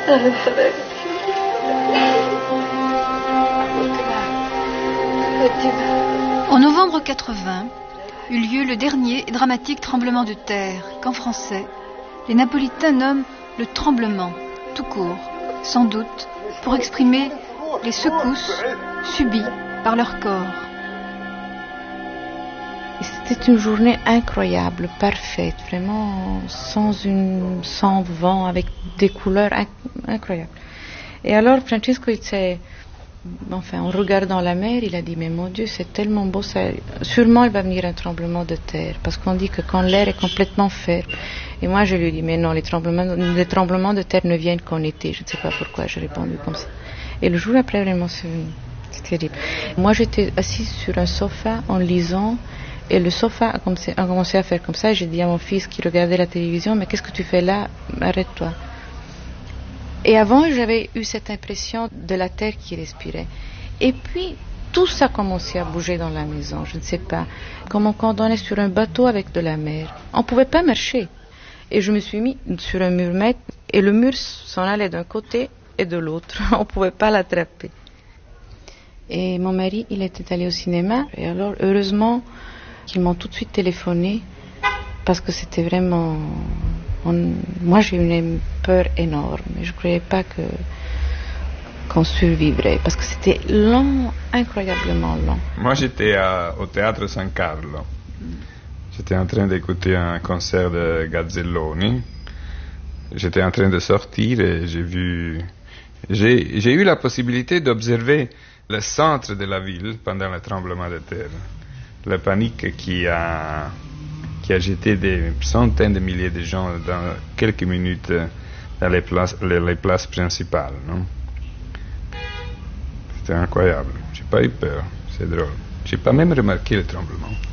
En novembre 80, eut lieu le dernier et dramatique tremblement de terre qu'en français, les Napolitains nomment le tremblement, tout court, sans doute, pour exprimer les secousses subies par leur corps. C'était une journée incroyable, parfaite, vraiment sans vent, avec des couleurs incroyables. Et alors Francesco, en regardant la mer, il a dit, mais mon Dieu, c'est tellement beau, sûrement il va venir un tremblement de terre, parce qu'on dit que quand l'air est complètement ferme. Et moi je lui ai dit, mais non, les tremblements de terre ne viennent qu'en été. Je ne sais pas pourquoi j'ai répondu comme ça. Et le jour après, vraiment, c'est terrible. Moi j'étais assise sur un sofa en lisant, et le sofa a commencé à faire comme ça, et j'ai dit à mon fils qui regardait la télévision, mais qu'est-ce que tu fais là? Arrête-toi. Et avant, j'avais eu cette impression de la terre qui respirait. Et puis, tout ça commençait à bouger dans la maison, je ne sais pas. Comme quand on est sur un bateau avec de la mer. On ne pouvait pas marcher. Et je me suis mis sur un mur mètre, et le mur s'en allait d'un côté et de l'autre. On ne pouvait pas l'attraper. Et mon mari, il était allé au cinéma. Et alors, heureusement, qu'ils m'ont tout de suite téléphoné, parce que c'était vraiment... Moi, j'ai eu une peur énorme. Je ne croyais pas qu'on survivrait, parce que c'était long, incroyablement long. Moi, j'étais au théâtre San Carlo. J'étais en train d'écouter un concert de Gazzelloni. J'étais en train de sortir et j'ai eu la possibilité d'observer le centre de la ville pendant le tremblement de terre. La panique qui a jeté des centaines de milliers de gens dans quelques minutes dans les places principales. Non? C'était incroyable. J'ai pas eu peur, c'est drôle. J'ai pas même remarqué le tremblement.